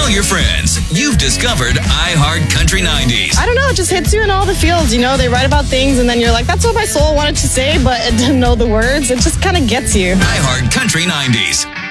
Tell your friends you've discovered iHeart Country 90s. I don't know, it just hits you in all the fields. You know, they write about things and then you're like, that's what my soul wanted to say, but it didn't know the words. It just kind of gets you. iHeart Country 90s.